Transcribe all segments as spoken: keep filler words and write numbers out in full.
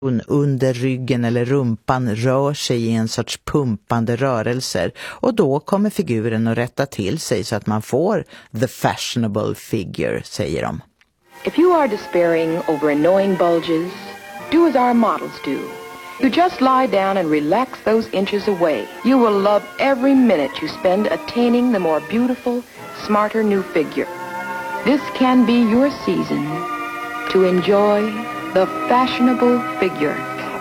under ryggen eller rumpan rör sig i en sorts pumpande rörelser, och då kommer figuren att rätta till sig så att man får the fashionable figure, säger de. If you are despairing over annoying bulges, do as our models do. You just lie down and relax those inches away. You will love every minute you spend attaining the more beautiful, smarter new figure. This can be your season to enjoy the fashionable figure.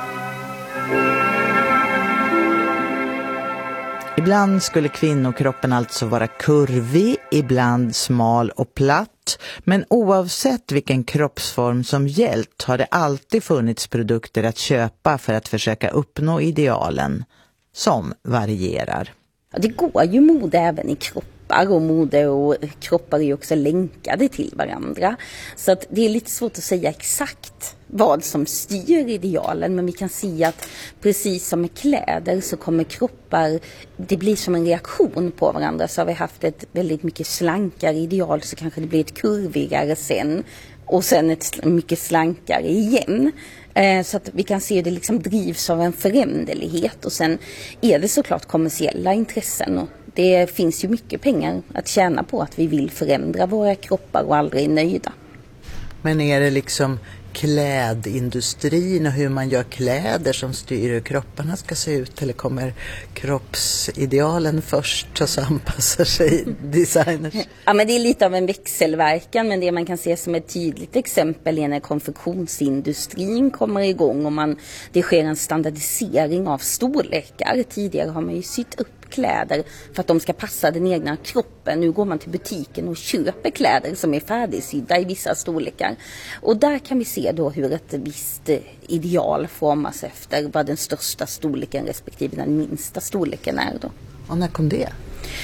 Ibland skulle kvinnokroppen alltså vara kurvig, ibland smal och platt. Men oavsett vilken kroppsform som gällt har det alltid funnits produkter att köpa för att försöka uppnå idealen, som varierar. Ja, det går ju mode även i kroppar, och mode och kroppar är ju också länkade till varandra. Så att det är lite svårt att säga exakt vad som styr idealen, men vi kan se att precis som med kläder så kommer kroppar, det blir som en reaktion på varandra. Så har vi haft ett väldigt mycket slankare ideal, så kanske det blir ett kurvigare sen, och sen ett mycket slankare igen. Så att vi kan se det liksom drivs av en föränderlighet, och sen är det såklart kommersiella intressen, och det finns ju mycket pengar att tjäna på att vi vill förändra våra kroppar och aldrig är nöjda. Men är det liksom klädindustrin och hur man gör kläder som styr hur kropparna ska se ut, eller kommer kroppsidealen först och så anpassar sig designers? Ja, men det är lite av en växelverkan, men det man kan se som ett tydligt exempel är när konfektionsindustrin kommer igång och man, det sker en standardisering av storlekar. Tidigare har man ju sytt upp kläder för att de ska passa den egna kroppen. Nu går man till butiken och köper kläder som är färdigsydda i vissa storlekar. Och där kan vi se då hur ett visst ideal formas efter vad den största storleken respektive den minsta storleken är då. Och när kom det?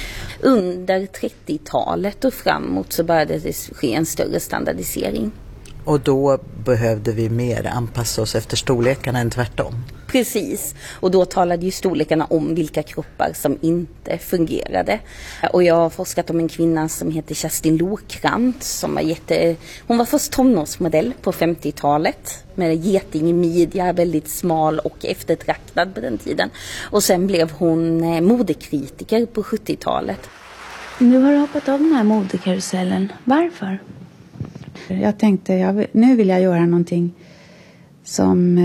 Under trettiotalet och framåt så började det ske en större standardisering. Och då behövde vi mer anpassa oss efter storlekarna än tvärtom? Precis, och då talade ju storlekarna om vilka kroppar som inte fungerade. Och jag har forskat om en kvinna som heter Kerstin Lokrantz som var jätte... Hon var först tonårsmodell på femtiotalet med geting i midja, väldigt smal och eftertraktad på den tiden. Och sen blev hon modekritiker på sjuttiotalet. Nu har du hoppat av den här modekarusellen. Varför? Jag tänkte, jag, nu vill jag göra någonting som...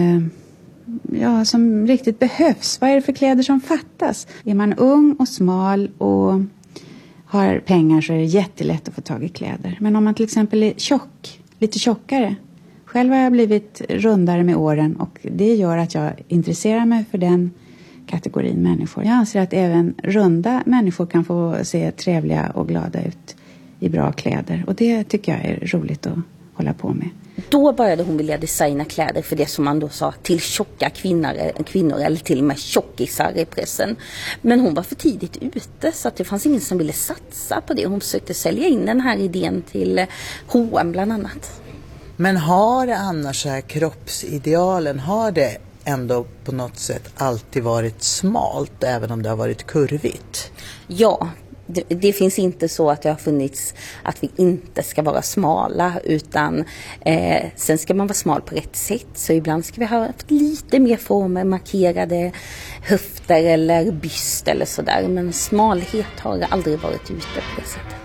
Ja, som riktigt behövs. Vad är det för kläder som fattas? Är man ung och smal och har pengar så är det jättelätt att få tag i kläder. Men om man till exempel är tjock, lite tjockare. Själv har jag blivit rundare med åren och det gör att jag intresserar mig för den kategorin människor. Jag anser att även runda människor kan få se trevliga och glada ut i bra kläder. Och det tycker jag är roligt att hålla på med. Då började hon vilja designa kläder för det som man då sa till tjocka kvinnor, kvinnor eller till och med tjockisar i pressen. Men hon var för tidigt ute så att det fanns ingen som ville satsa på det. Hon försökte sälja in den här idén till H och M bland annat. Men har det annars här kroppsidealen, har det ändå på något sätt alltid varit smalt även om det har varit kurvigt? Ja. Det, det finns inte så att det har funnits att vi inte ska vara smala, utan eh, sen ska man vara smal på rätt sätt. Så ibland ska vi ha haft lite mer former, markerade höfter eller byst eller sådär. Men smalhet har aldrig varit ute på det sättet.